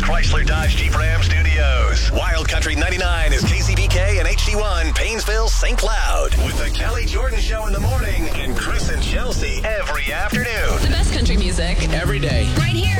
Chrysler Dodge Jeep Ram Studios. Wild Country 99 is KCBK and HD1 Paynesville, St. Cloud. With the Kelly Jordan Show in the morning and Chris and Chelsea every afternoon. The best country music. Every day.